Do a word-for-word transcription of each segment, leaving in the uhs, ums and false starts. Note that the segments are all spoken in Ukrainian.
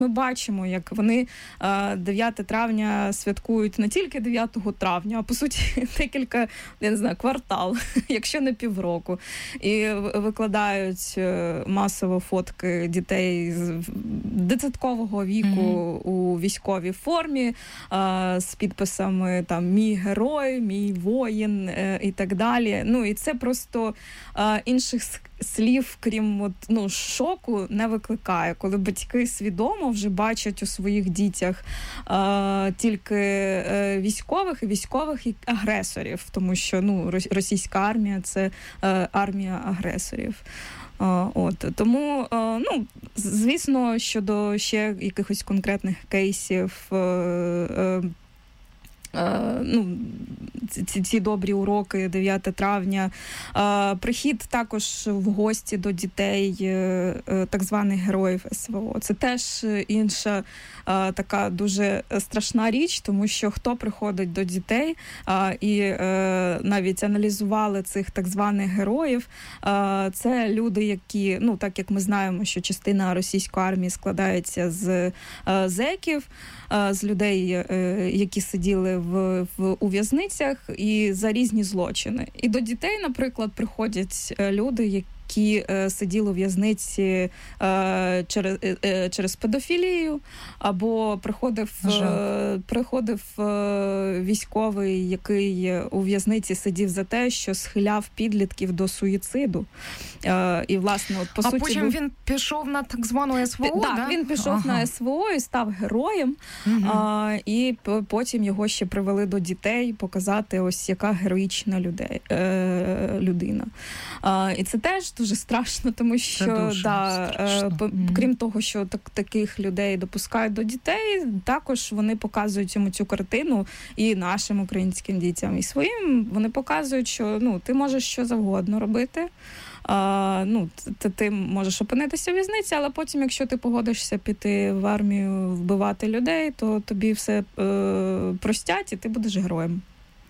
Ми бачимо, як вони дев'яте травня святкують не тільки дев'ятого травня, а по суті декілька, я не знаю, квартал, якщо не півроку. І викладають масово фотки дітей з дитсадкового віку mm-hmm. у військовій формі з підписами там «Мій герой», «Мій воїн» і так далі. Ну і це просто інших слів, крім от, ну, шоку, не викликає, коли батьки свідомо вже бачать у своїх дітях е, тільки е, військових і військових і агресорів, тому що ну, російська армія – це е, армія агресорів. Е, от, тому, е, ну, звісно, щодо ще якихось конкретних кейсів, е, е, Uh, ну, ці, ці добрі уроки дев'яте травня. Uh, прихід також в гості до дітей uh, так званих героїв ес ве о. Це теж інша uh, така дуже страшна річ, тому що хто приходить до дітей uh, і uh, навіть аналізували цих так званих героїв, uh, це люди, які, ну, так як ми знаємо, що частина російської армії складається з uh, зеків, uh, з людей, uh, які сиділи В, в у в'язницях і за різні злочини. І до дітей, наприклад, приходять люди, які які е, сиділи у в'язниці е, через, е, через педофілію, або приходив, е, приходив е, військовий, який у в'язниці сидів за те, що схиляв підлітків до суїциду. Е, і, власне, от, по а суті, потім був... він пішов на так звану ес ве о, так? Да, він пішов ага. на ес ве о і став героєм, угу. е, і потім його ще привели до дітей показати, ось яка героїчна людей, е, людина. Е, і це теж дуже страшно, тому що, да, страшно. Крім того, що так, таких людей допускають до дітей, також вони показують йому цю картину і нашим українським дітям, і своїм. Вони показують, що ну, ти можеш що завгодно робити. А, ну, ти, ти можеш опинитися в в'язниці, але потім, якщо ти погодишся піти в армію вбивати людей, то тобі все е, простять, і ти будеш героєм.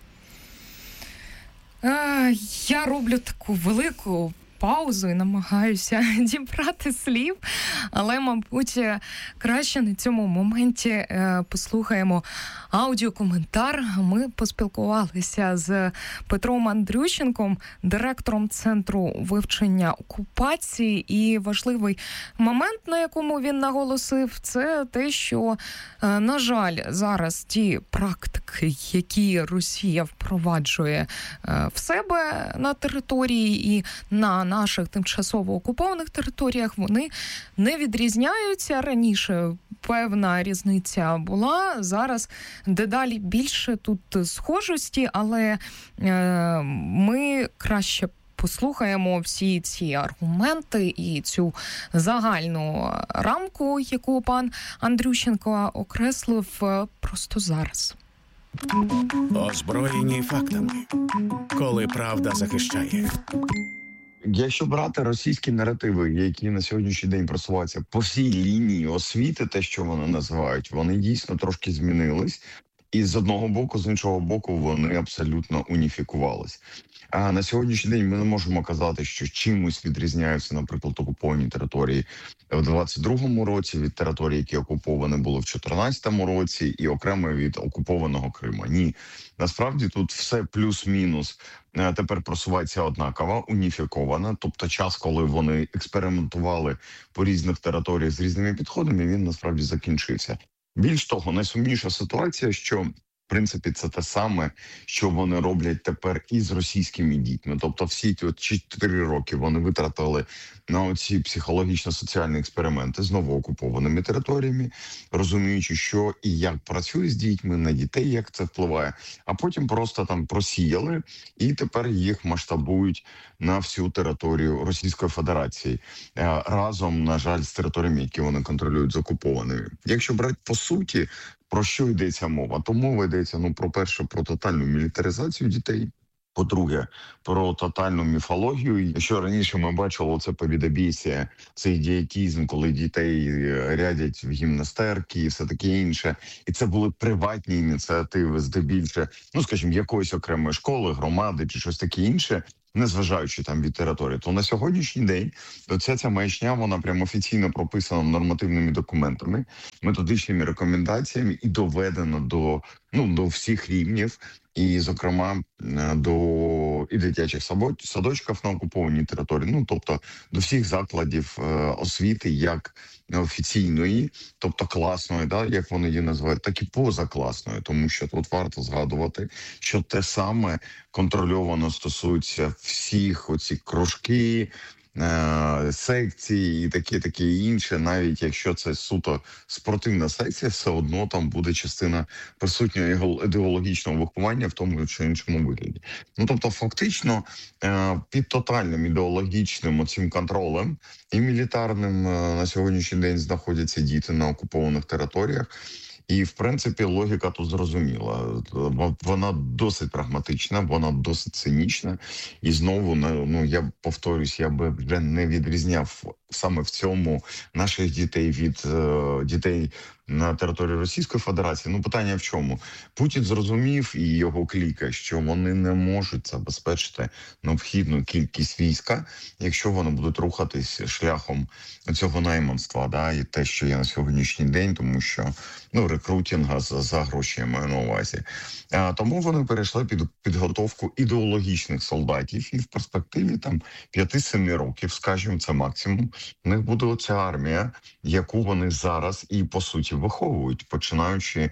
Е, я роблю таку велику паузу і намагаюся дібрати слів, але, мабуть, краще на цьому моменті е, послухаємо аудіокоментар. Ми поспілкувалися з Петром Андрющенком, директором Центру вивчення окупації, і важливий момент, на якому він наголосив, це те, що, е, на жаль, зараз ті практики, які Росія впроваджує е, в себе на території і на наших тимчасово окупованих територіях, вони не відрізняються. Раніше певна різниця була, зараз дедалі більше тут схожості, але е, ми краще послухаємо всі ці аргументи і цю загальну рамку, яку пан Андрющенко окреслив просто зараз. Озброєні фактами, коли правда захищає. Якщо брати російські наративи, які на сьогоднішній день просуваються по всій лінії освіти, те, що вони називають, вони дійсно трошки змінились. І з одного боку, з іншого боку, вони абсолютно уніфікувались. А на сьогоднішній день ми не можемо казати, що чимось відрізняються, наприклад, окуповані території в двадцять другому році від територій, які окуповані були в чотирнадцятому році, і окремо від окупованого Криму. Ні, насправді тут все плюс-мінус тепер просувається однаково, уніфіковано. Тобто час, коли вони експериментували по різних територіях з різними підходами, він насправді закінчився. Більш того, найсумніша ситуація, що в принципі це те саме, що вони роблять тепер із російськими дітьми. Тобто всі ті от чотири роки вони витратили на оці психологічно-соціальні експерименти з новоокупованими територіями, розуміючи, що і як працює з дітьми, на дітей, як це впливає, а потім просто там просіяли і тепер їх масштабують на всю територію Російської Федерації. Разом, на жаль, з територіями, які вони контролюють, з окупованими. Якщо брати по суті, про що йдеться мова? То мова йдеться, ну, про перше, про тотальну мілітаризацію дітей. По-друге, про тотальну міфологію. Що раніше ми бачили, це повідобійся, цей ідіотизм, коли дітей рядять в гімнастерки і все таке інше. І це були приватні ініціативи, здебільше, ну, скажімо, якоїсь окремої школи, громади чи щось таке інше. незважаючи там від території, то на сьогоднішній день оця ця маячня, вона прям офіційно прописана нормативними документами, методичними рекомендаціями і доведена до, ну, до всіх рівнів. І, зокрема, до і дитячих садочків на окупованій території, ну, тобто до всіх закладів освіти, як офіційної, тобто класної, да, як вони її називають, так і позакласної, тому що тут варто згадувати, що те саме контрольовано стосується всіх оці кружки, секції і таке, таке інше, навіть якщо це суто спортивна секція, все одно там буде частина присутнього ідеологічного виховання в тому чи іншому вигляді. Ну, тобто, фактично, під тотальним ідеологічним оцим контролем і мілітарним на сьогоднішній день знаходяться діти на окупованих територіях. І, в принципі, логіка тут зрозуміла. Вона досить прагматична, вона досить цинічна. І знову, ну, я повторюсь, я би вже не відрізняв саме в цьому наших дітей від е, дітей на території Російської Федерації. Ну, питання в чому? Путін зрозумів і його кліка, що вони не можуть забезпечити необхідну кількість війська, якщо вони будуть рухатись шляхом цього найманства, да, і те, що є на сьогоднішній день, тому що, ну, рекрутинга за, за гроші я маю на увазі. А, тому вони перейшли під підготовку ідеологічних солдатів, і в перспективі там п'яти-семи років, скажімо, це максимум, в них буде оця армія, яку вони зараз і, по суті, виховують, починаючи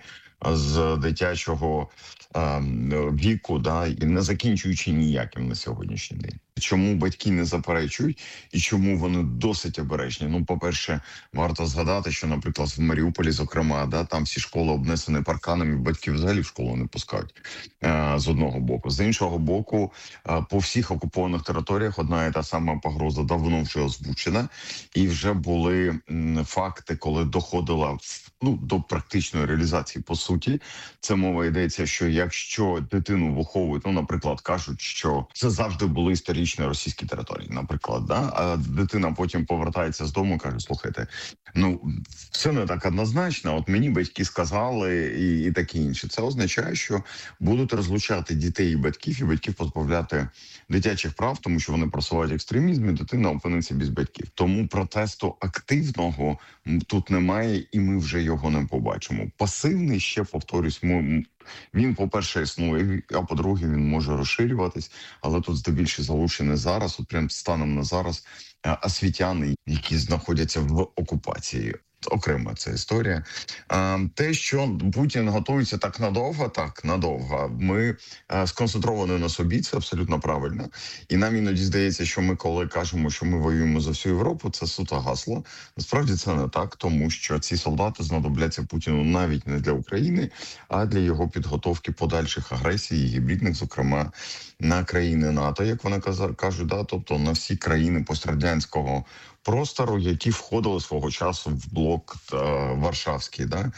з дитячого е, віку, да, і не закінчуючи ніяким на сьогоднішній день. Чому батьки не заперечують і чому вони досить обережні? Ну, по-перше, варто згадати, що, наприклад, в Маріуполі, зокрема, да, там всі школи обнесені парканами, батьки взагалі в школу не пускають е, з одного боку. З іншого боку, е, по всіх окупованих територіях одна і та сама погроза давно вже озвучена, і вже були м, факти, коли доходила ну, до практичної реалізації, по суті. Це мова йдеться, що якщо дитину виховують, ну, наприклад, кажуть, що це завжди були історичні на російській території, наприклад, да, а дитина потім повертається з дому і каже: слухайте, ну, все не так однозначно, от мені батьки сказали і, і таке інше. Це означає, що будуть розлучати дітей і батьків, і батьків позбавляти дитячих прав, тому що вони просувають екстремізм, і дитина опиниться без батьків. Тому протесту активного тут немає, і ми вже його не побачимо. Пасивний, ще повторюсь, ми він, по-перше, існує, а по-друге, він може розширюватись, але тут здебільшого залучені зараз, от прям станом на зараз, освітяни, які знаходяться в окупації. Окрема ця історія. А, те, що Путін готується так надовго, так, надовго. Ми а, сконцентровані на собі, це абсолютно правильно. І нам іноді здається, що ми, коли кажемо, що ми воюємо за всю Європу, це суто гасло. Насправді це не так, тому що ці солдати знадобляться Путіну навіть не для України, а для його підготовки подальших агресій, гібридних, зокрема, на країни НАТО, як вони кажуть, да, тобто на всі країни пострадянського простору, які входили свого часу в блок е, Варшавський. Да?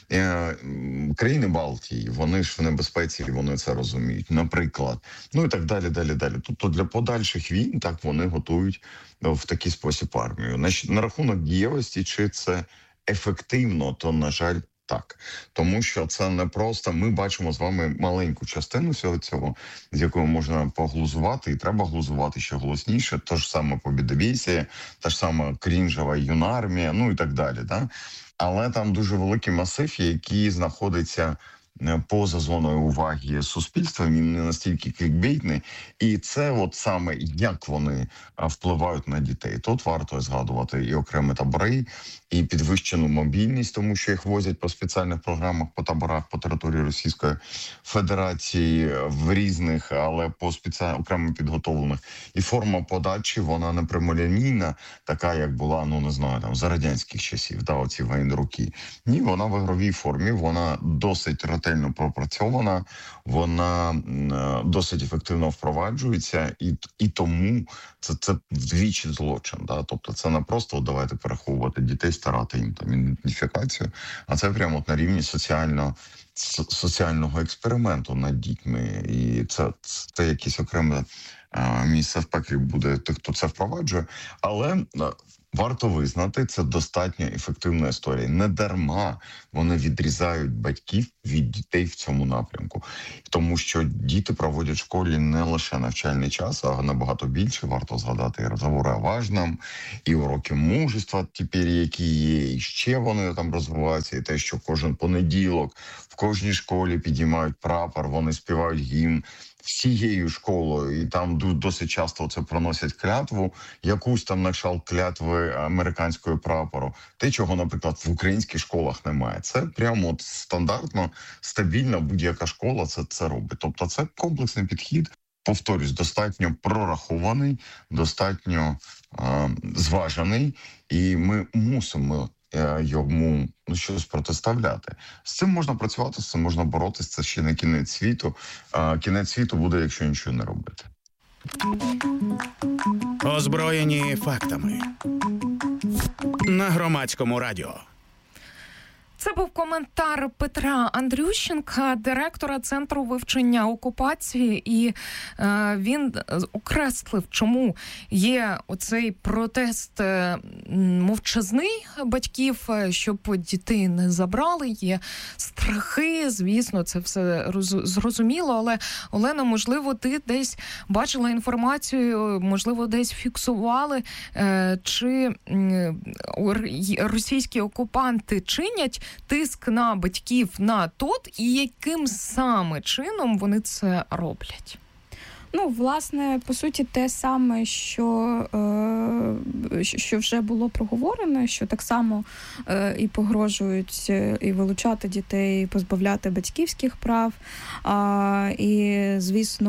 Е, країни Балтії, вони ж в небезпеці, і вони це розуміють, наприклад. Ну і так далі, далі, далі. Тобто для подальших війн так вони готують в такий спосіб армію. На, на рахунок дієвості, чи це ефективно, то, на жаль, так, тому що це не просто, ми бачимо з вами маленьку частину всього цього, з якою можна поглузувати, і треба глузувати ще голосніше, то ж саме Побєдобєсія, та ж сама крінжева юнармія, ну і так далі. Да? Але там дуже великий масив, який знаходиться поза зоною уваги суспільства, він не настільки клікбейтний, і це от саме як вони впливають на дітей. Тут варто згадувати і окремі табори, і підвищену мобільність, тому що їх возять по спеціальних програмах по таборах по території Російської Федерації в різних, але по спеціально окремо підготовлених. І форма подачі, вона не прямолінійна, така як була, ну не знаю, там за радянських часів, да, оці воєнні роки. Ні, вона в ігровій формі, вона досить ретельно пропрацьована, вона е, досить ефективно впроваджується, і, і тому це, це вдвічі злочин. Да? Тобто це не просто давайте переховувати дітей, старати їм там ідентифікацію, а це прямо от на рівні соціально, соціального експерименту над дітьми. І це, це якесь окреме місце в пеклі буде тих, хто це впроваджує. Але варто визнати, це достатньо ефективна історія. Не дарма вони відрізають батьків від дітей в цьому напрямку. Тому що діти проводять в школі не лише навчальний час, а набагато більше. Варто згадати і розговори о важному, і уроки мужества тепер, які є, і ще вони там розвиваються, і те, що кожен понеділок в кожній школі підіймають прапор, вони співають гімн всією школою, і там досить часто це проносять клятву, якусь там на кшталт клятви американської прапору. Те, чого, наприклад, в українських школах немає. Це прямо от стандартно, стабільно будь-яка школа це, це робить. Тобто це комплексний підхід, повторюсь, достатньо прорахований, достатньо е, зважений, і ми мусимо йому ну, щось протиставляти. З цим можна працювати, з цим можна боротися, це ще не кінець світу. А кінець світу буде, якщо нічого не робити. Озброєні фактами. На Громадському радіо. Це був коментар Петра Андрющенка, директора Центру вивчення окупації, і е, він окреслив, чому є оцей протест е, мовчазний батьків, щоб дітей не забрали, є страхи, звісно, це все роз, зрозуміло, але, Олена, можливо, ти десь бачила інформацію, можливо, десь фіксували, е, чи е, російські окупанти чинять тиск на батьків на ТОТ, і яким саме чином вони це роблять? Ну, власне, по суті, те саме, що, е, що вже було проговорено, що так само е, і погрожують і вилучати дітей, і позбавляти батьківських прав. А, і, звісно,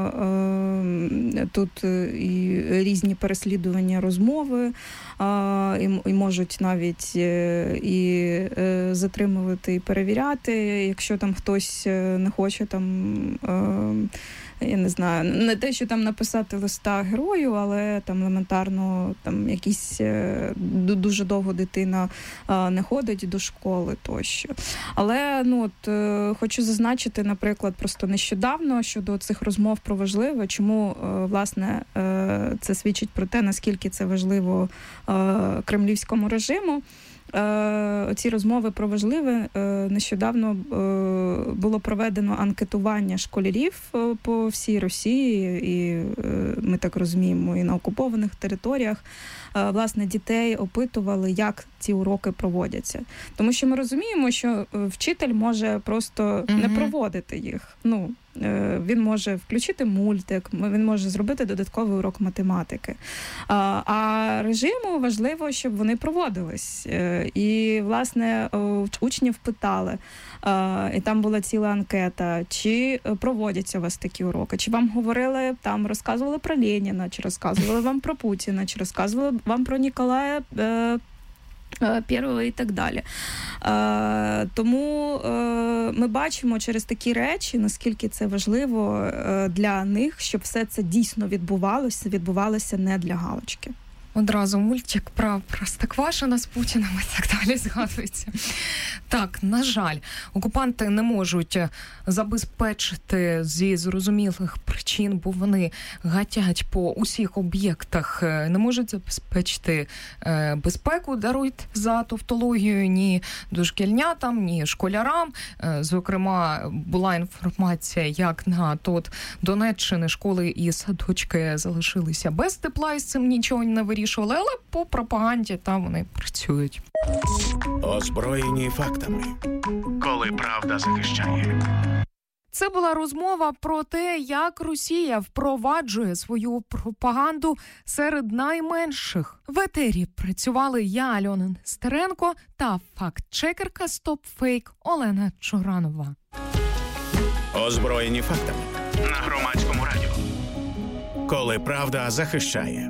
е, тут і різні переслідування розмови, а, і, і можуть навіть і е, затримувати, і перевіряти, якщо там хтось не хоче там... Е, я не знаю, не те, що там написати листа герою, але там елементарно там якісь дуже довго дитина не ходить до школи тощо. Але ну от хочу зазначити, наприклад, просто нещодавно щодо цих розмов про важливе, чому власне це свідчить про те, наскільки це важливо кремлівському режиму. Ці розмови про важливе. Нещодавно було проведено анкетування школярів по всій Росії, і ми так розуміємо, і на окупованих територіях. Власне, дітей опитували, як ці уроки проводяться. Тому що ми розуміємо, що вчитель може просто mm-hmm. не проводити їх. Ну, він може включити мультик, він може зробити додатковий урок математики. А режиму важливо, щоб вони проводились. І, власне, учнів питали, і там була ціла анкета, чи проводяться у вас такі уроки, чи вам говорили, там розказували про Леніна, чи розказували вам про Путіна, чи розказували вам про Ніколая Першого і так далі. Е, тому е, ми бачимо через такі речі, наскільки це важливо е, для них, щоб все це дійсно відбувалося, відбувалося не для галочки. Одразу мультик про Простоквашино з Путіним і так далі згадується. Так, на жаль, окупанти не можуть забезпечити зі зрозумілих причин, бо вони гатять по усіх об'єктах, не можуть забезпечити безпеку, даруйте за тавтологію, ні дошкільнятам, ні школярам. Зокрема, була інформація, як на ТОТ Донеччини школи і садочки залишилися без тепла, і з цим нічого не вирішили. Але по пропаганді там вони працюють. Озброєні фактами. Коли правда захищає. Це була розмова про те, як Росія впроваджує свою пропаганду серед найменших. В етері працювали я, Альона Нестеренко, та факт-чекерка Stop Fake Олена Чоранова. Озброєні фактами. На Громадському радіо. Коли правда захищає.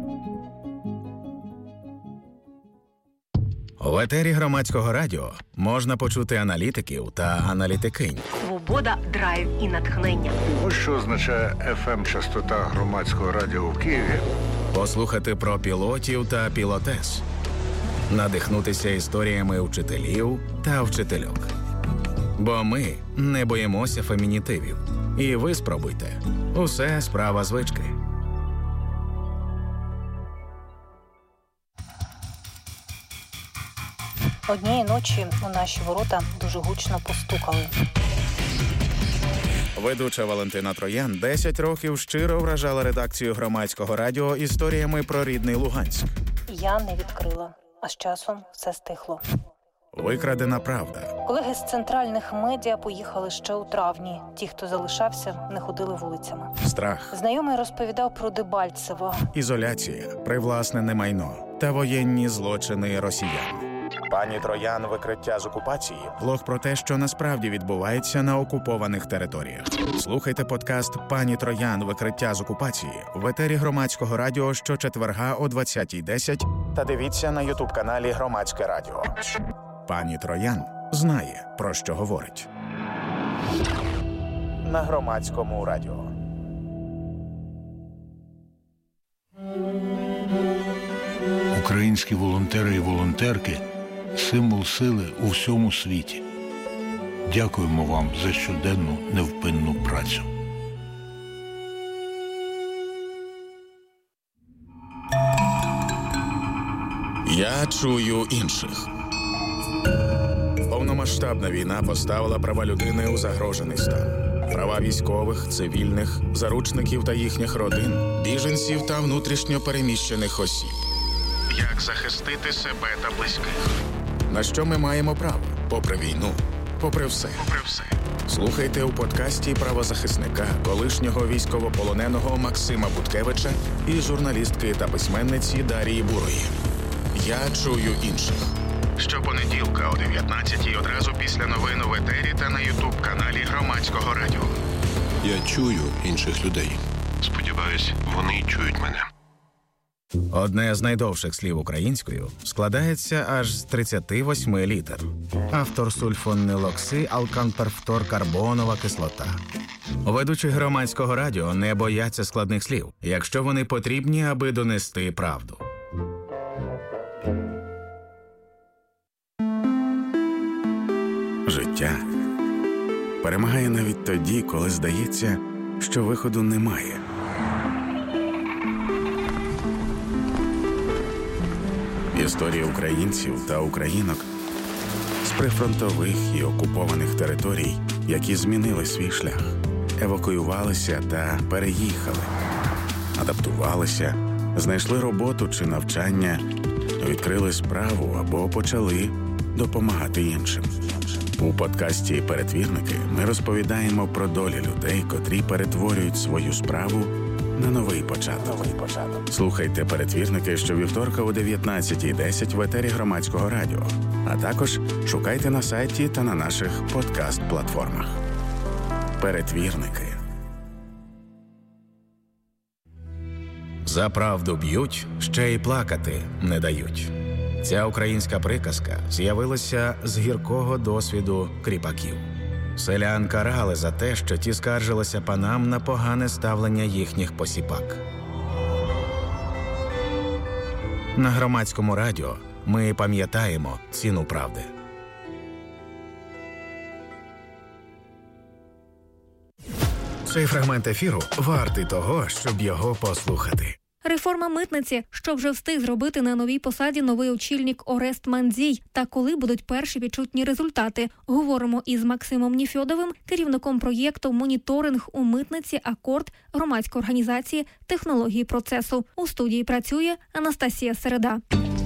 В етері Громадського радіо можна почути аналітиків та аналітикинь. Свобода, драйв і натхнення. Ось що означає еф ем-частота Громадського радіо в Києві. Послухати про пілотів та пілотес. Надихнутися історіями вчителів та вчительок. Бо ми не боїмося фемінітивів. І ви спробуйте. Усе справа звички. Однієї ночі у наші ворота дуже гучно постукали. Ведуча Валентина Троян десять років щиро вражала редакцію Громадського радіо історіями про рідний Луганськ. Я не відкрила, а з часом все стихло. Викрадена правда. Колеги з центральних медіа поїхали ще у травні. Ті, хто залишався, не ходили вулицями. Страх. Знайомий розповідав про Дебальцево. Ізоляція, привласнене майно та воєнні злочини росіян. Пані Троян «Викриття з окупації» – блог про те, що насправді відбувається на окупованих територіях. Слухайте подкаст «Пані Троян. Викриття з окупації» в етері Громадського радіо щочетверга о двадцятій десять та дивіться на ютуб-каналі Громадське радіо. Пані Троян знає, про що говорить. На Громадському радіо. Українські волонтери і волонтерки – символ сили у всьому світі. Дякуємо вам за щоденну невпинну працю. Я чую інших. Повномасштабна війна поставила права людини у загрожений стан. Права військових, цивільних, заручників та їхніх родин, біженців та внутрішньо переміщених осіб. Як захистити себе та близьких? На що ми маємо право? Попри війну, попри все. Попри все. Слухайте у подкасті правозахисника, колишнього військовополоненого Максима Буткевича і журналістки та письменниці Дарії Бурої. Я чую інших. Щопонеділка о дев'ятнадцятій одразу після новин у етері та на ютуб-каналі Громадського радіо. Я чую інших людей. Сподіваюсь, вони чують мене. Одне з найдовших слів українською складається аж з тридцяти восьми літер. Автор сульфонилокси, алканперфторкарбонова кислота. Ведучі Громадського радіо не бояться складних слів, якщо вони потрібні, аби донести правду. Життя перемагає навіть тоді, коли здається, що виходу немає. Історії українців та українок з прифронтових і окупованих територій, які змінили свій шлях, евакуювалися та переїхали, адаптувалися, знайшли роботу чи навчання, відкрили справу або почали допомагати іншим. У подкасті «Перетвірники» ми розповідаємо про долі людей, котрі перетворюють свою справу на новий початок. Новий початок. Слухайте «Перетвірники» щовівторка о дев'ятнадцятій десять в етері Громадського радіо, а також шукайте на сайті та на наших подкаст-платформах. «Перетвірники». За правду б'ють, ще й плакати не дають. Ця українська приказка з'явилася з гіркого досвіду кріпаків. Селян карали за те, що ті скаржилися панам на погане ставлення їхніх посіпак. На Громадському радіо ми пам'ятаємо ціну правди. Цей фрагмент ефіру вартий того, щоб його послухати. Реформа митниці, що вже встиг зробити на новій посаді новий очільник Орест Мандзій, та коли будуть перші відчутні результати. Говоримо із Максимом Ніфьодовим, керівником проєкту «Моніторинг у митниці Акорд» громадської організації технології процесу. У студії працює Анастасія Середа.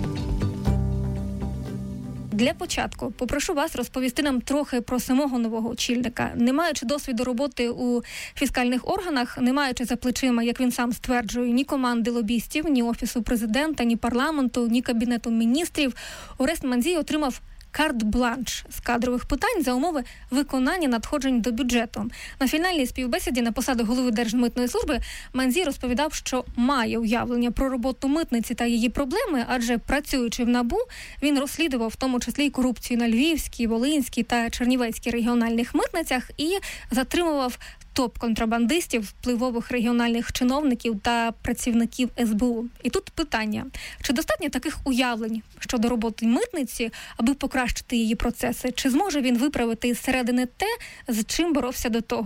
Для початку попрошу вас розповісти нам трохи про самого нового очільника. Не маючи досвіду роботи у фіскальних органах, не маючи за плечима, як він сам стверджує, ні команди лобістів, ні Офісу президента, ні парламенту, ні Кабінету міністрів, Орест Мандзій отримав карт-бланш з кадрових питань за умови виконання надходжень до бюджету. На фінальній співбесіді на посаду голови Держмитної служби Мандзій розповідав, що має уявлення про роботу митниці та її проблеми, адже працюючи в НАБУ, він розслідував в тому числі й корупцію на Львівській, Волинській та Чернівецькій регіональних митницях і затримував топ-контрабандистів, впливових регіональних чиновників та працівників ес бе у. І тут питання, чи достатньо таких уявлень щодо роботи митниці, аби покращити її процеси? Чи зможе він виправити зсередини те, з чим боровся до того?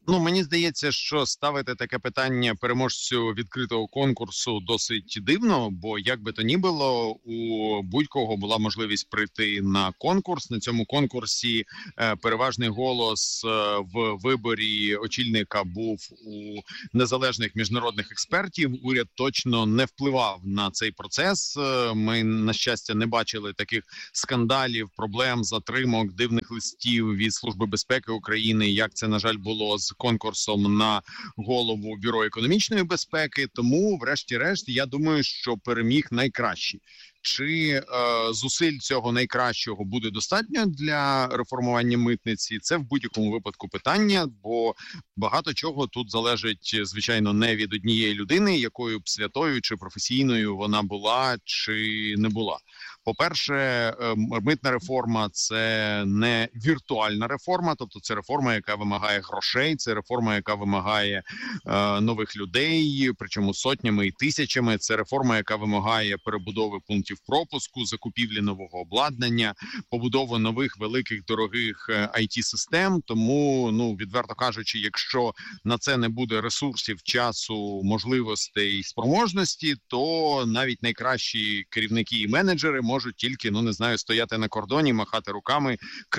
Ну, мені здається, що ставити таке питання переможцю відкритого конкурсу досить дивно, бо як би то ні було, у будь-кого була можливість прийти на конкурс. На цьому конкурсі е, переважний голос е, в виборі очільника був у незалежних міжнародних експертів. Уряд точно не впливав на цей процес. Е, ми, на щастя, не бачили таких скандалів, проблем, затримок, дивних листів від Служби безпеки України, як це, на жаль, було з конкурсом на голову Бюро економічної безпеки. Тому, врешті-решт, я думаю, що переміг найкращий. Чи е, зусиль цього найкращого буде достатньо для реформування митниці? Це в будь-якому випадку питання, бо багато чого тут залежить, звичайно, не від однієї людини, якою б святою чи професійною вона була чи не була. По-перше, митна реформа – це не віртуальна реформа, тобто це реформа, яка вимагає грошей, це реформа, яка вимагає е, нових людей, причому сотнями і тисячами. Це реформа, яка вимагає перебудови пунктів пропуску, закупівлі нового обладнання, побудови нових великих дорогих ай ті-систем. Тому, ну, відверто кажучи, якщо на це не буде ресурсів, часу, можливостей, спроможності, то навіть найкращі керівники і менеджери можуть тільки, ну не знаю, стояти на кордоні, махати руками,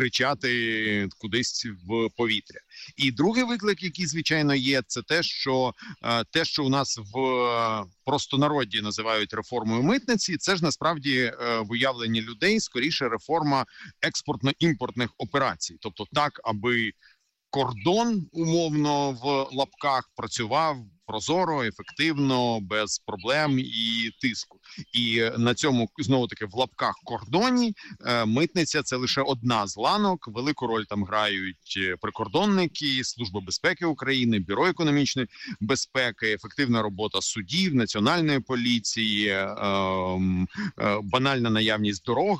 кричати кудись в повітря. І другий виклик, який, звичайно, є, це те, що те, що у нас в простонароді називають реформою митниці, це ж насправді в уявленні людей скоріше реформа експортно-імпортних операцій. Тобто так, аби кордон, умовно, в лапках працював прозоро, ефективно, без проблем і тиску. І на цьому, знову-таки, в лапках кордоні митниця – це лише одна з ланок. Велику роль там грають прикордонники, Служба безпеки України, Бюро економічної безпеки, ефективна робота судів, національної поліції, банальна наявність дорог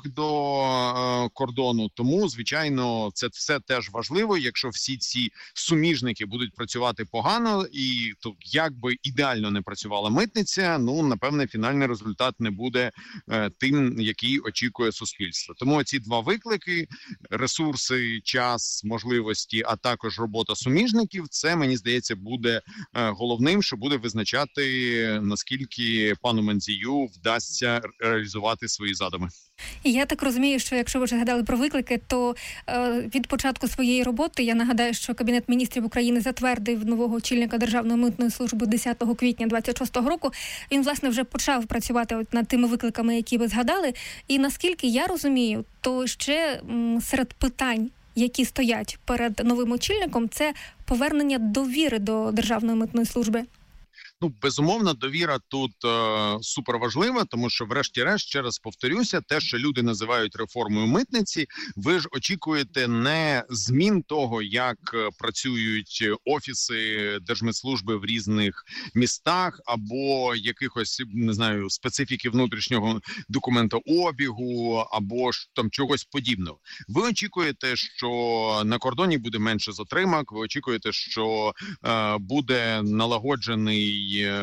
до кордону. Тому, звичайно, це все теж важливо. Якщо всі ці суміжники будуть працювати погано, і то як би ідеально не працювала митниця, ну, напевне, фінальний результат не буде е, тим, який очікує суспільство. Тому ці два виклики – ресурси, час, можливості, а також робота суміжників – це, мені здається, буде е, головним, що буде визначати, наскільки пану Мандзію вдасться реалізувати свої задуми. І я так розумію, що якщо ви вже згадали про виклики, то е, від початку своєї роботи, я нагадаю, що Кабінет міністрів України затвердив нового очільника Державної митної служби десятого квітня двадцять шостого року. Він, власне, вже почав працювати от над тими викликами, які ви згадали. І наскільки я розумію, то ще м, серед питань, які стоять перед новим очільником, це повернення довіри до Державної митної служби. Ну, безумовно, довіра тут е, суперважлива, тому що, врешті-решт, ще раз повторюся, те, що люди називають реформою митниці, ви ж очікуєте не змін того, як працюють офіси Держмитслужби в різних містах, або якихось, не знаю, специфіки внутрішнього документообігу, або ж там чогось подібного. Ви очікуєте, що на кордоні буде менше затримок, ви очікуєте, що е, буде налагоджений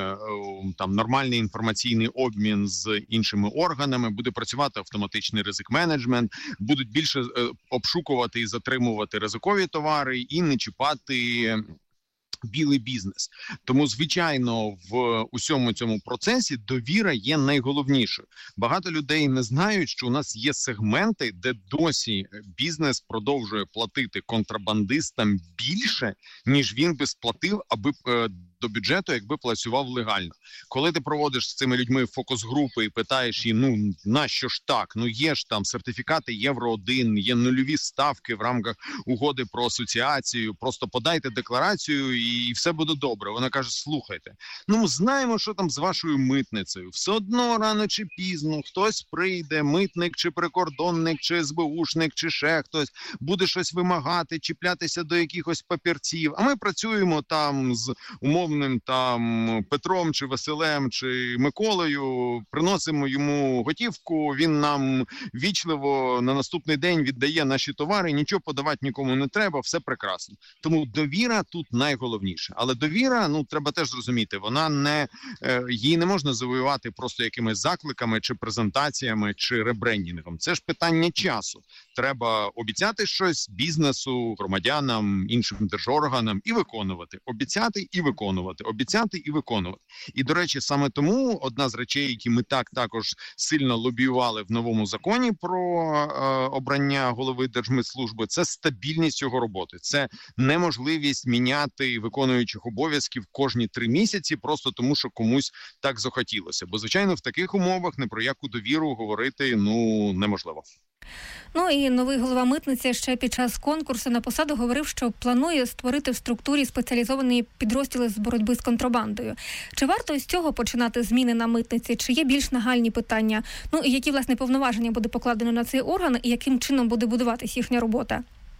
там нормальний інформаційний обмін з іншими органами, буде працювати автоматичний ризик-менеджмент, будуть більше е, обшукувати і затримувати ризикові товари і не чіпати білий бізнес. Тому, звичайно, в усьому цьому процесі довіра є найголовнішою. Багато людей не знають, що у нас є сегменти, де досі бізнес продовжує платити контрабандистам більше, ніж він би сплатив, аби е, до бюджету, якби працював легально. Коли ти проводиш з цими людьми фокус-групи і питаєш їм, ну, нащо ж так? Ну, є ж там сертифікати Євро один, є нульові ставки в рамках угоди про асоціацію, просто подайте декларацію і все буде добре. Вона каже, слухайте, ну, ми знаємо, що там з вашою митницею. Все одно, рано чи пізно, хтось прийде, митник, чи прикордонник, чи ес бе ушник, чи ще хтось, буде щось вимагати, чіплятися до якихось папірців. А ми працюємо там з умовним там Петром, чи Василем, чи Миколою, приносимо йому готівку, він нам вічливо на наступний день віддає наші товари, нічого подавати нікому не треба, все прекрасно. Тому довіра тут найголовніше. Але довіра, ну, треба теж зрозуміти, вона не, її не можна завоювати просто якимись закликами, чи презентаціями, чи ребрендінгом. Це ж питання часу. треба обіцяти щось бізнесу, громадянам, іншим держорганам і виконувати. Обіцяти і виконувати. Обіцяти і виконувати. І, до речі, саме тому одна з речей, які ми так також сильно лобіювали в новому законі про е, обрання голови Держмитслужби, це стабільність його роботи. Це неможливість міняти виконуючих обов'язків кожні три місяці просто тому, що комусь так захотілося. Бо, звичайно, в таких умовах не про яку довіру говорити, ну, неможливо. Ну і новий голова митниці ще під час конкурсу на посаду говорив, що планує створити в структурі спеціалізовані підрозділи з боротьби з контрабандою. Чи варто з цього починати зміни на митниці? Чи є більш нагальні питання? Ну і які, власне, повноваження буде покладено на цей орган і яким чином буде будуватись їхня робота?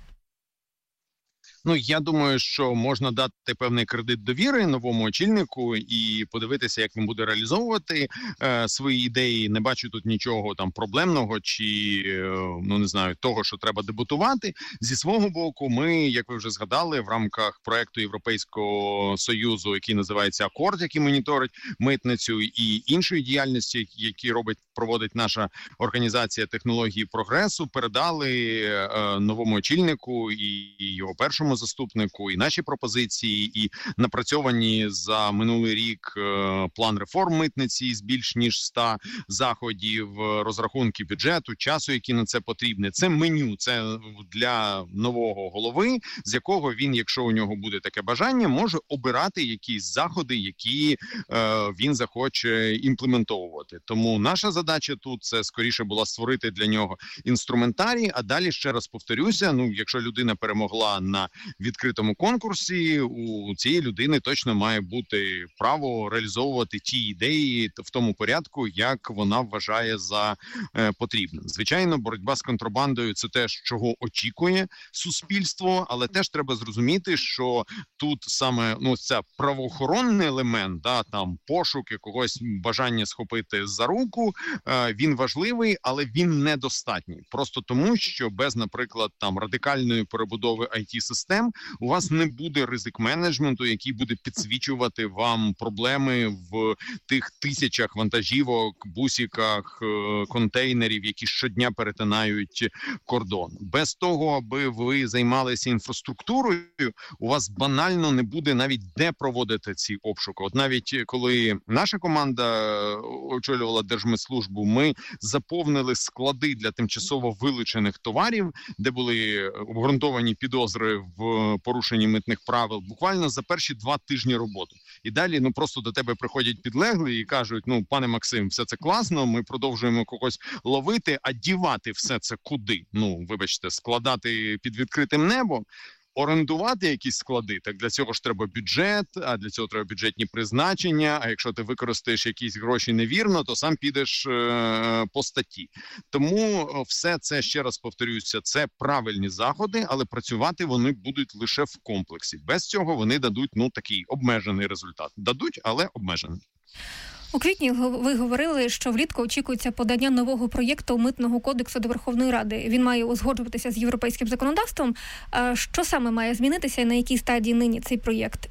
Ну, я думаю, що можна дати певний кредит довіри новому очільнику і подивитися, як він буде реалізовувати е, свої ідеї. Не бачу тут нічого там проблемного чи, е, ну не знаю, того, що треба дебутувати. Зі свого боку, ми, як ви вже згадали, в рамках проекту Європейського Союзу, який називається «Акорд», який моніторить митницю і іншої діяльності, які робить, проводить наша організація технології прогресу, передали е, новому очільнику і його першому заступнику і наші пропозиції, і напрацьовані за минулий рік план реформ митниці з більш ніж ста заходів, розрахунки бюджету, часу, який на це потрібне. Це меню, це для нового голови, з якого він, якщо у нього буде таке бажання, може обирати якісь заходи, які е, він захоче імплементовувати. Тому наша задача тут це скоріше була створити для нього інструментарій, а далі ще раз повторюся, ну, якщо людина перемогла на відкритому конкурсі, у цієї людини точно має бути право реалізовувати ті ідеї в тому порядку, як вона вважає за е, потрібне. Звичайно, боротьба з контрабандою – це те, чого очікує суспільство, але теж треба зрозуміти, що тут саме, ну, це правоохоронний елемент, да, там пошук якогось бажання схопити за руку, е, він важливий, але він недостатній. Просто тому, що без, наприклад, там радикальної перебудови ай ті-систем у вас не буде ризик-менеджменту, який буде підсвічувати вам проблеми в тих тисячах вантажівок, бусиках, контейнерів, які щодня перетинають кордон. Без того, аби ви займалися інфраструктурою, у вас банально не буде навіть де проводити ці обшуки. От навіть коли наша команда очолювала Держмитслужбу, ми заповнили склади для тимчасово вилучених товарів, де були обґрунтовані підозри в порушенні митних правил, буквально за перші два тижні роботи. І далі, ну, просто до тебе приходять підлеглі і кажуть, ну, пане Максим, все це класно, ми продовжуємо когось ловити, а дівати все це куди? Ну, вибачте, складати під відкритим небом? Орендувати якісь склади, так для цього ж треба бюджет, а для цього треба бюджетні призначення, а якщо ти використаєш якісь гроші невірно, то сам підеш е- по статті. Тому все це, ще раз повторюся, це правильні заходи, але працювати вони будуть лише в комплексі. Без цього вони дадуть, ну, такий обмежений результат. Дадуть, але обмежений. У квітні ви говорили, що влітку очікується подання нового проєкту Митного кодексу до Верховної Ради. Він має узгоджуватися з європейським законодавством. Що саме має змінитися і на якій стадії нині цей проєкт?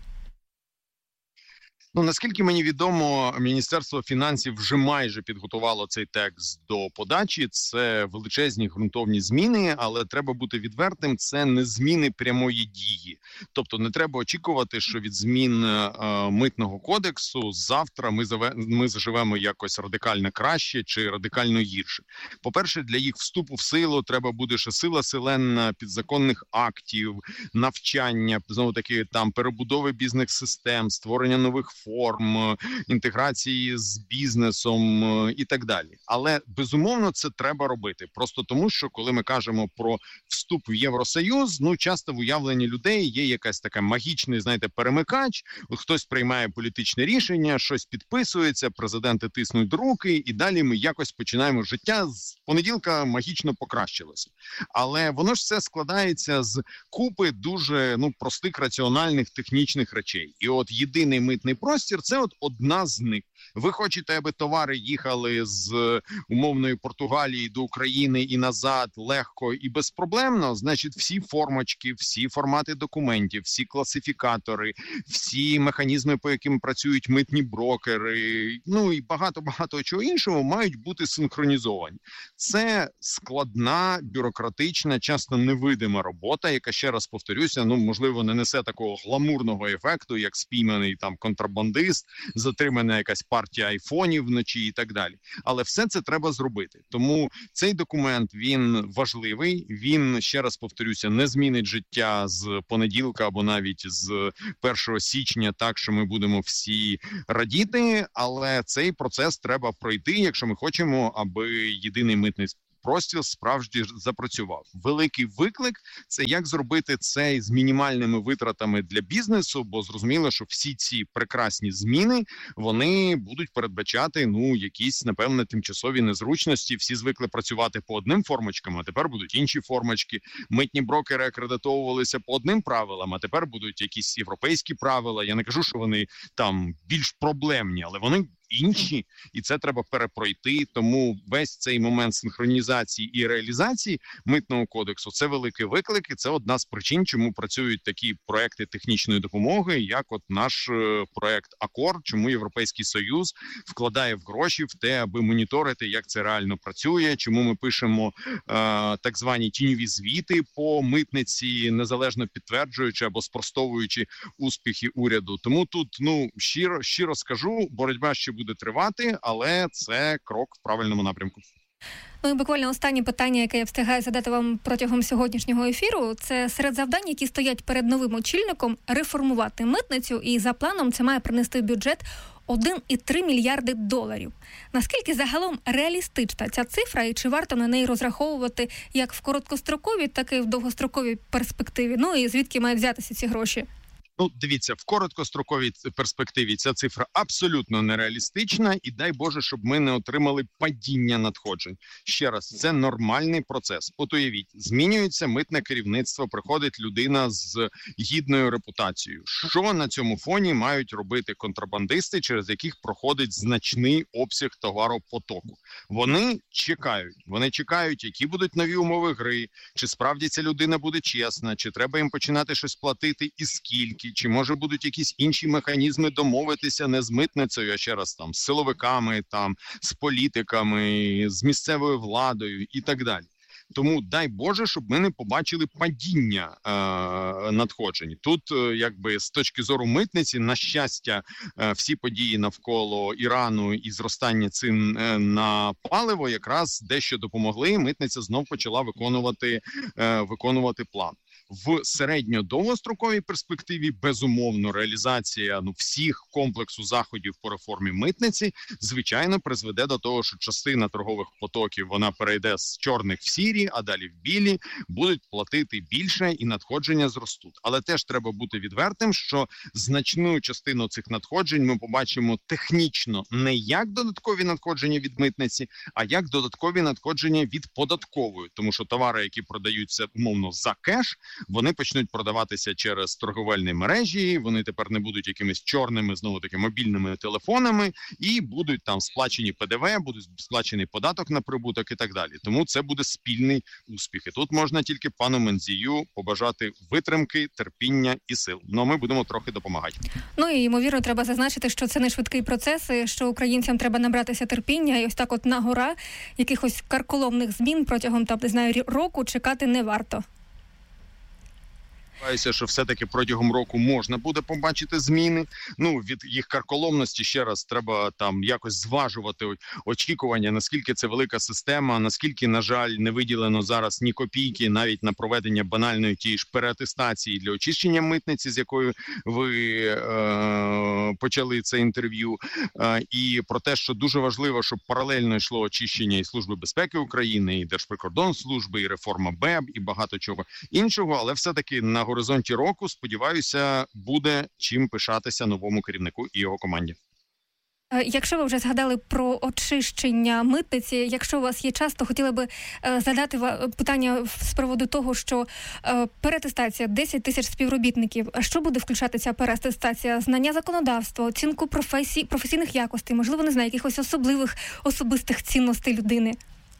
Ну, наскільки мені відомо, Міністерство фінансів вже майже підготувало цей текст до подачі. Це величезні ґрунтовні зміни, але треба бути відвертим, це не зміни прямої дії. Тобто не треба очікувати, що від змін е, митного кодексу завтра ми, заве, ми заживемо якось радикально краще чи радикально гірше. По-перше, для їх вступу в силу треба буде ще сила селена підзаконних актів, навчання, знову-таки там перебудови бізнес-систем, створення нових форм, інтеграції з бізнесом і так далі. Але, безумовно, це треба робити. Просто тому, що коли ми кажемо про вступ в Євросоюз, ну, часто в уявленні людей є якась така магічний, знаєте, перемикач, хтось приймає політичне рішення, щось підписується, президенти тиснуть руки, і далі ми якось починаємо життя. З понеділка магічно покращилося. Але воно ж все складається з купи дуже, ну, простих, раціональних, технічних речей. І от єдиний митний простір простір – це от одна з них. Ви хочете, аби товари їхали з умовної Португалії до України і назад легко і безпроблемно, значить всі формочки, всі формати документів, всі класифікатори, всі механізми, по яким працюють митні брокери, ну і багато-багато чого іншого мають бути синхронізовані. Це складна, бюрократична, часто невидима робота, яка, ще раз повторюся, ну, можливо, не несе такого гламурного ефекту, як спійманий там контрабандист, затримана якась партія айфонів вночі і так далі. Але все це треба зробити. Тому цей документ, він важливий, він, ще раз повторюся, не змінить життя з понеділка або навіть з першого січня так, що ми будемо всі радіти, але цей процес треба пройти, якщо ми хочемо, аби єдиний митний простір справді запрацював. Великий виклик – це як зробити це з мінімальними витратами для бізнесу, бо зрозуміло, що всі ці прекрасні зміни, вони будуть передбачати, ну, якісь, напевне, тимчасові незручності. Всі звикли працювати по одним формочкам, а тепер будуть інші формочки. Митні брокери акредитовувалися по одним правилам, а тепер будуть якісь європейські правила. Я не кажу, що вони там більш проблемні, але вони інші, і це треба перепройти. Тому весь цей момент синхронізації і реалізації митного кодексу – це великий виклик, і це одна з причин, чому працюють такі проекти технічної допомоги, як от наш проект АКОР, чому Європейський Союз вкладає в гроші в те, аби моніторити, як це реально працює, чому ми пишемо е, так звані тіньові звіти по митниці, незалежно підтверджуючи або спростовуючи успіхи уряду. Тому тут, ну, щиро, щиро скажу, боротьба ще буде тривати, але це крок в правильному напрямку. Ну і буквально останнє питання, яке я встигаю задати вам протягом сьогоднішнього ефіру, це серед завдань, які стоять перед новим очільником, реформувати митницю, і за планом це має принести в бюджет один цілих три десятих мільярди доларів. Наскільки загалом реалістична ця цифра, і чи варто на неї розраховувати як в короткостроковій, так і в довгостроковій перспективі? Ну і звідки мають взятися ці гроші? Ну, дивіться, в короткостроковій перспективі ця цифра абсолютно нереалістична, і дай Боже, щоб ми не отримали падіння надходжень. Ще раз, це нормальний процес. От уявіть, змінюється митне керівництво, приходить людина з гідною репутацією. Що на цьому фоні мають робити контрабандисти, через яких проходить значний обсяг товаропотоку? Вони чекають. Вони чекають, які будуть нові умови гри, чи справді ця людина буде чесна, чи треба їм починати щось платити і скільки. Чи, може, будуть якісь інші механізми домовитися не з митницею, а ще раз там з силовиками, там з політиками, з місцевою владою і так далі. Тому дай Боже, щоб ми не побачили падіння е, надходжень. Тут, е, якби, з точки зору митниці, на щастя, е, всі події навколо Ірану і зростання цін е, на паливо якраз дещо допомогли. Митниця знов почала виконувати, е, виконувати план. В середньо-довгостроковій перспективі, безумовно, реалізація ну, всіх комплексу заходів по реформі митниці, звичайно, призведе до того, що частина торгових потоків, вона перейде з чорних в сірі, а далі в білі, будуть платити більше і надходження зростуть. Але теж треба бути відвертим, що значну частину цих надходжень ми побачимо технічно не як додаткові надходження від митниці, а як додаткові надходження від податкової. Тому що товари, які продаються умовно за кеш, вони почнуть продаватися через торговельні мережі, вони тепер не будуть якимись чорними, знову-таки, мобільними телефонами, і будуть там сплачені ПДВ, будуть сплачений податок на прибуток і так далі. Тому це буде спільний успіх. І тут можна тільки пану Мандзію побажати витримки, терпіння і сил. Ну, ми будемо трохи допомагати. Ну і, ймовірно, треба зазначити, що це не швидкий процес, і що українцям треба набратися терпіння, і ось так от на-гора якихось карколомних змін протягом, там, не знаю, року чекати не варто. Сподіваюся, що все-таки протягом року можна буде побачити зміни. Ну, від їх карколомності ще раз треба там якось зважувати очікування, наскільки це велика система, наскільки, на жаль, не виділено зараз ні копійки навіть на проведення банальної тієї ж переатестації для очищення митниці, з якою ви е, почали це інтерв'ю. Е, і про те, що дуже важливо, щоб паралельно йшло очищення і Служби безпеки України, і Держприкордонслужби, і реформа БЕБ, і багато чого іншого, але все-таки на горизонті року, сподіваюся, буде чим пишатися новому керівнику і його команді. Якщо ви вже згадали про очищення митниці, якщо у вас є час, то хотіла би задати питання з приводу того, що переатестація, десять тисяч співробітників, що буде включати ця переатестація? Знання законодавства, оцінку професій, професійних якостей, можливо, не знаю, якихось особливих особистих цінностей людини?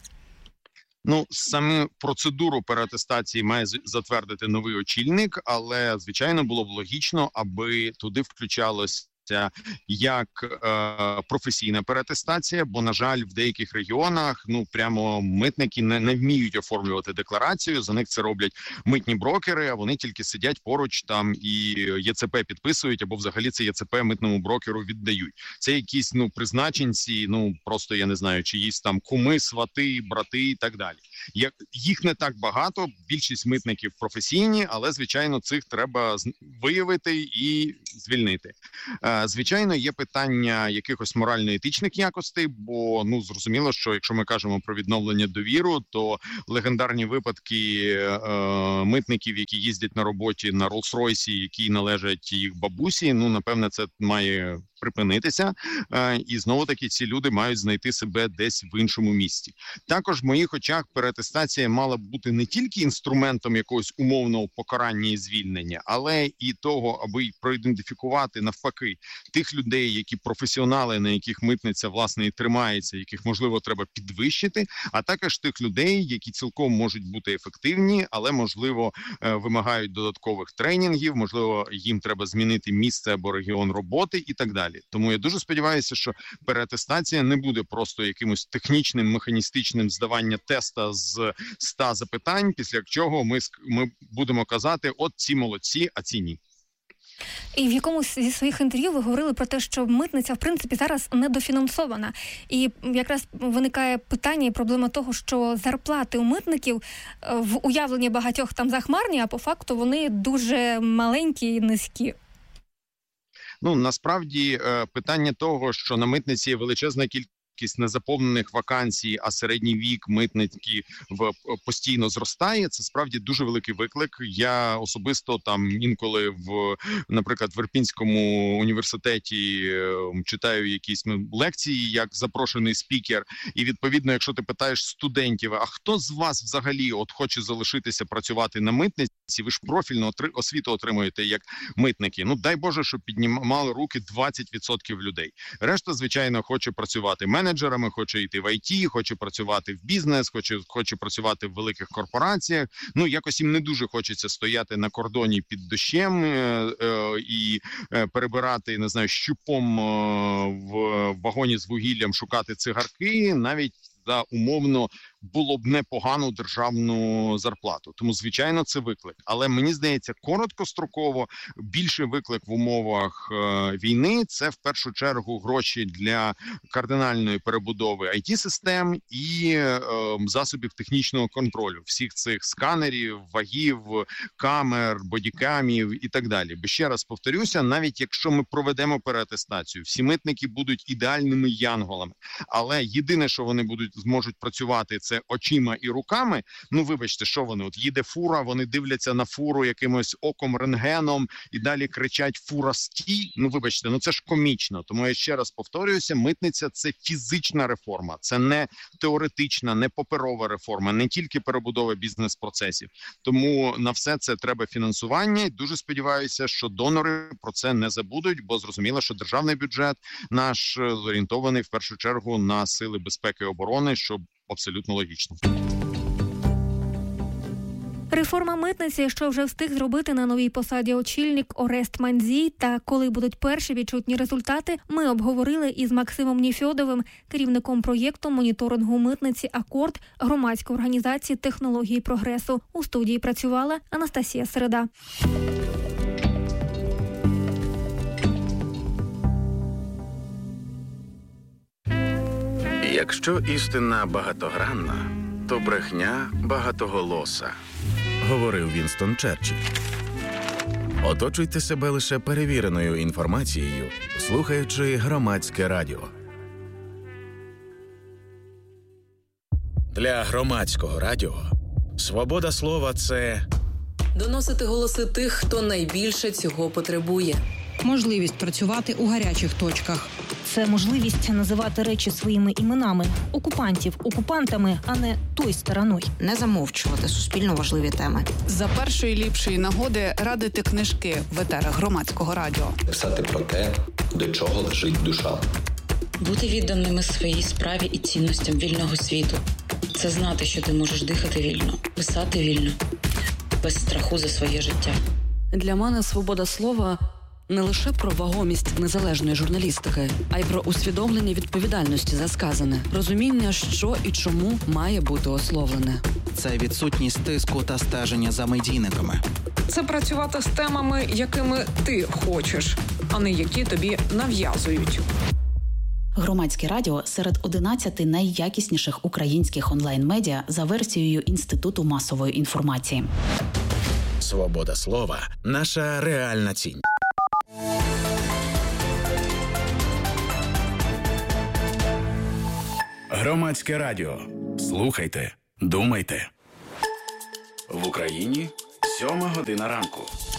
Ну, саме процедуру переатестації має затвердити новий очільник, але, звичайно, було б логічно, аби туди включалось як е, професійна переатестація, бо, на жаль, в деяких регіонах, ну, прямо митники не, не вміють оформлювати декларацію, за них це роблять митні брокери, а вони тільки сидять поруч там і ЄЦП підписують, або взагалі це ЄЦП митному брокеру віддають. Це якісь, ну, призначенці, ну, просто, я не знаю, чиїсь там куми, свати, брати і так далі. Як, їх не так багато, більшість митників професійні, але, звичайно, цих треба виявити і звільнити. Звичайно, є питання якихось морально-етичних якостей, бо, ну, зрозуміло, що якщо ми кажемо про відновлення довіру, то легендарні випадки е, митників, які їздять на роботі на Роллс-Ройсі, які належать їх бабусі, ну, напевне, це має припинитися, е, і знову-таки ці люди мають знайти себе десь в іншому місці. Також в моїх очах переатестація мала б бути не тільки інструментом якогось умовного покарання і звільнення, але і того, аби проідентифікувати навпаки тих людей, які професіонали, на яких митниця, власне, і тримається, яких, можливо, треба підвищити, а також тих людей, які цілком можуть бути ефективні, але, можливо, вимагають додаткових тренінгів, можливо, їм треба змінити місце або регіон роботи і так далі. Тому я дуже сподіваюся, що переатестація не буде просто якимось технічним, механістичним здавання теста з ста запитань, після чого ми, ми будемо казати, от ці молодці, а ці ні. І в якомусь зі своїх інтерв'ю ви говорили про те, що митниця, в принципі, зараз недофінансована. І якраз виникає питання і проблема того, що зарплати у митників в уявленні багатьох там захмарні, а по факту вони дуже маленькі і низькі. Ну, насправді, питання того, що на митниці є величезна кількість кількість незаповнених вакансій, а середній вік митників постійно зростає. Це справді дуже великий виклик. Я особисто там інколи в, наприклад, в Ірпінському університеті читаю якісь лекції як запрошений спікер. І відповідно, якщо ти питаєш студентів, а хто з вас взагалі от хоче залишитися працювати на митниці, ви ж профільну освіту отримуєте як митники. Ну, дай Боже, щоб піднімали руки двадцять відсотків людей. Решта, звичайно, хоче працювати менеджерами, хоче йти в ай ті, хоче працювати в бізнес, хоче, хоче працювати в великих корпораціях. Ну, якось їм не дуже хочеться стояти на кордоні під дощем е, е, і е, перебирати, не знаю, щупом е, в вагоні з вугіллям, шукати цигарки, навіть за умовно було б непогану державну зарплату. Тому, звичайно, це виклик. Але мені здається, короткостроково більший виклик в умовах е, війни – це в першу чергу гроші для кардинальної перебудови ай ті-систем і е, засобів технічного контролю. Всіх цих сканерів, вагів, камер, бодікамів і так далі. Бо ще раз повторюся, навіть якщо ми проведемо переатестацію, всі митники будуть ідеальними янголами. Але єдине, що вони будуть зможуть працювати, це очима і руками. Ну, вибачте, що вони? От їде фура, вони дивляться на фуру якимось оком, рентгеном і далі кричать «фура, стій». Ну, вибачте, ну це ж комічно. Тому я ще раз повторююся, митниця – це фізична реформа. Це не теоретична, не паперова реформа, не тільки перебудова бізнес-процесів. Тому на все це треба фінансування. І дуже сподіваюся, що донори про це не забудуть, бо зрозуміло, що державний бюджет наш зорієнтований в першу чергу на сили безпеки і оборони, що абсолютно логічно. Реформа митниці, що вже встиг зробити на новій посаді очільник Орест Мандзій, та коли будуть перші відчутні результати, ми обговорили із Максимом Ніфьодовим, керівником проєкту моніторингу митниці «Акорд» громадської організації технології прогресу. У студії працювала Анастасія Середа. Якщо істина багатогранна, то брехня багатоголоса, говорив Вінстон Черчилль. Оточуйте себе лише перевіреною інформацією, слухаючи Громадське радіо. Для Громадського радіо свобода слова – це доносити голоси тих, хто найбільше цього потребує. Можливість працювати у гарячих точках. Це можливість називати речі своїми іменами. Окупантів окупантами, а не той стороною. Не замовчувати суспільно важливі теми. За першої ліпшої нагоди радити книжки в етерах Громадського радіо. Писати про те, до чого лежить душа. Бути відданими своїй справі і цінностям вільного світу. Це знати, що ти можеш дихати вільно, писати вільно, без страху за своє життя. Для мене свобода слова не лише про вагомість незалежної журналістики, а й про усвідомлення відповідальності за сказане, розуміння, що і чому має бути ословлене. Це відсутність тиску та стеження за медійниками. Це працювати з темами, якими ти хочеш, а не які тобі нав'язують. Громадське радіо серед одинадцяти найякісніших українських онлайн-медіа за версією Інституту масової інформації. Свобода слова – наша реальна цінь. Громадське радіо. Слухайте, думайте. В Україні сьома година ранку.